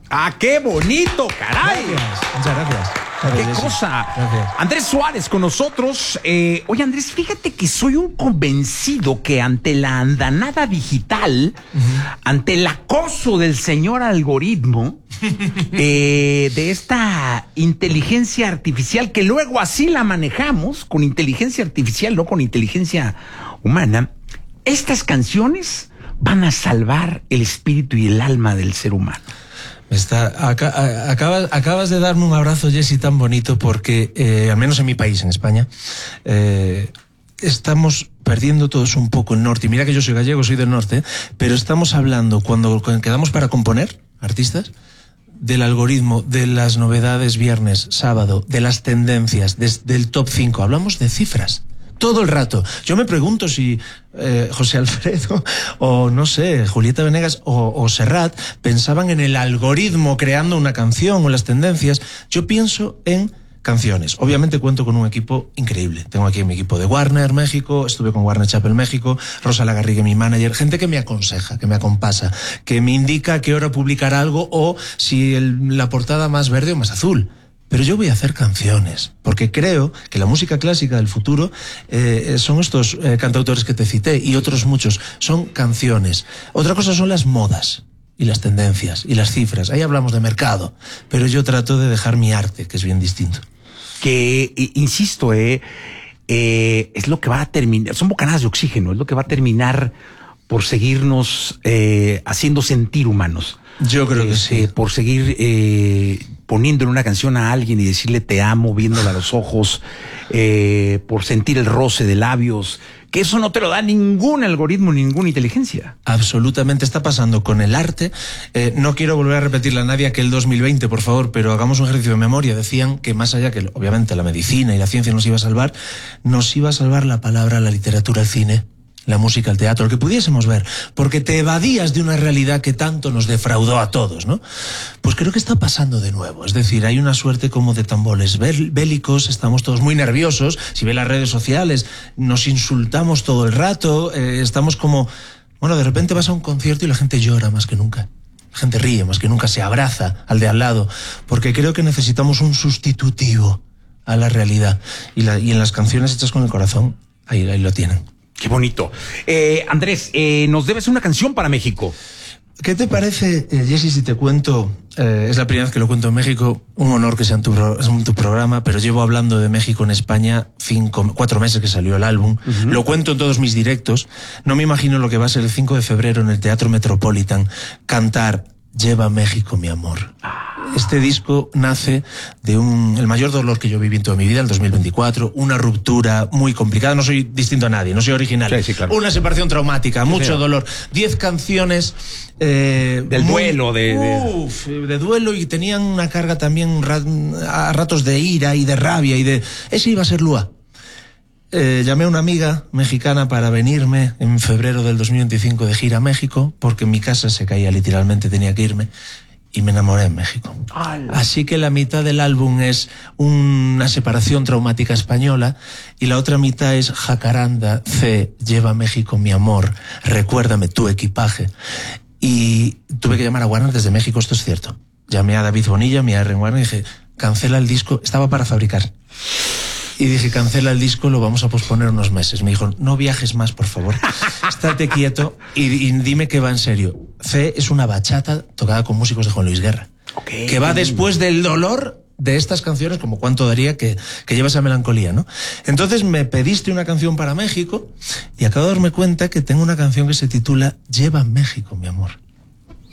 ¡Ah, qué bonito, caray! Gracias. Muchas gracias. ¡Qué cosa! Gracias. Andrés Suárez con nosotros. Oye, Andrés, fíjate que soy un convencido que ante la andanada digital, ante el acoso del señor algoritmo, de esta inteligencia artificial, que luego así la manejamos, con inteligencia artificial, no con inteligencia humana, estas canciones van a salvar el espíritu y el alma del ser humano. Acabas de darme un abrazo, Jessy, tan bonito, porque al menos en mi país, en España, estamos perdiendo todos un poco el norte. Y mira que yo soy gallego, soy del norte, pero estamos hablando, cuando quedamos para componer, artistas, del algoritmo, de las novedades viernes, sábado, de las tendencias, del top 5. Hablamos de cifras. Todo el rato. Yo me pregunto si José Alfredo o, no sé, Julieta Venegas o Serrat pensaban en el algoritmo creando una canción o las tendencias. Yo pienso en canciones. Obviamente cuento con un equipo increíble. Tengo aquí mi equipo de Warner México, estuve con Warner Chappell México, Rosa Lagarrigue, mi manager, gente que me aconseja, que me acompasa, que me indica a qué hora publicar algo o si la portada más verde o más azul. Pero yo voy a hacer canciones, porque creo que la música clásica del futuro son estos cantautores que te cité y otros muchos, son canciones. Otra cosa son las modas y las tendencias y las cifras. Ahí hablamos de mercado, pero yo trato de dejar mi arte, que es bien distinto. Que, insisto, es lo que va a terminar, son bocanadas de oxígeno, es lo que va a terminar por seguirnos haciendo sentir humanos. Yo creo que sí. Por seguir poniéndole una canción a alguien y decirle te amo, viéndola a los ojos, por sentir el roce de labios, que eso no te lo da ningún algoritmo, ninguna inteligencia. Absolutamente está pasando con el arte. No quiero volver a repetirle a nadie aquel 2020, por favor, pero hagamos un ejercicio de memoria. Decían que más allá que, obviamente, la medicina y la ciencia nos iba a salvar la palabra, la literatura, el cine, la música, el teatro, lo que pudiésemos ver, porque te evadías de una realidad que tanto nos defraudó a todos, ¿no? Pues creo que está pasando de nuevo, es decir, hay una suerte como de tambores bélicos, estamos todos muy nerviosos, si ve las redes sociales, nos insultamos todo el rato, estamos como, bueno, de repente vas a un concierto y la gente llora más que nunca. La gente ríe más que nunca, se abraza al de al lado, porque creo que necesitamos un sustitutivo a la realidad, y en las canciones hechas con el corazón, ahí lo tienen. Qué bonito. Andrés, nos debes una canción para México. ¿Qué te parece, Jessy, si te cuento, es la primera vez que lo cuento en México, un honor que sea en tu programa, pero llevo hablando de México en España 4 meses que salió el álbum, lo cuento en todos mis directos, no me imagino lo que va a ser el 5 de febrero en el Teatro Metropolitan, cantar Lleva México mi amor. Este disco nace de el mayor dolor que yo viví en toda mi vida, el 2024, una ruptura muy complicada, no soy distinto a nadie, no soy original, sí, claro. Una separación traumática, mucho dolor, 10 canciones del duelo, de duelo, y tenían una carga también a ratos de ira y de rabia y de... Ese iba a ser Lua. Llamé a una amiga mexicana para venirme en febrero del 2025 de gira a México, porque mi casa se caía literalmente, tenía que irme, y me enamoré en México. ¡Hala! Así que la mitad del álbum es una separación traumática española y la otra mitad es Jacaranda, Lleva México mi amor, recuérdame tu equipaje. Y tuve que llamar a Warner desde México, esto es cierto. Llamé a David Bonilla, mi AR en Warner, y dije, cancela el disco, estaba para fabricar. Y dije, cancela el disco, lo vamos a posponer unos meses. Me dijo, no viajes más, por favor. Estate quieto y dime que va en serio. Es una bachata tocada con músicos de Juan Luis Guerra. Okay. Que va después del dolor de estas canciones, como Cuánto daría, que lleva esa melancolía, ¿no? Entonces me pediste una canción para México y acabo de darme cuenta que tengo una canción que se titula Lleva México, mi amor.